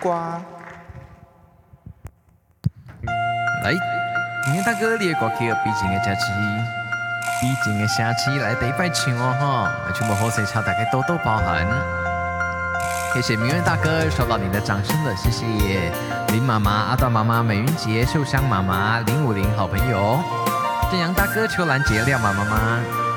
瓜。 来，明天大哥你的歌曲毕竟的假期，毕竟的下期来第一摆唱哦哈，全部好声唱大家多多包涵。谢谢明月大哥收到你的掌声了，谢谢林妈妈、阿段妈妈、美云姐、秀香妈妈、050好朋友、正阳大哥、秋兰姐、廖妈妈妈。